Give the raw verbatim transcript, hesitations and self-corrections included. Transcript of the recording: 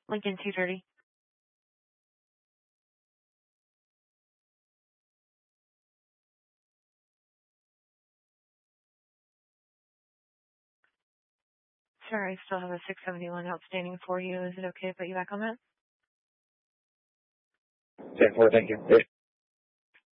Lincoln two thirty. Sir, I still have a six seventy-one outstanding for you. Is it okay to put you back on that? ten four, thank you.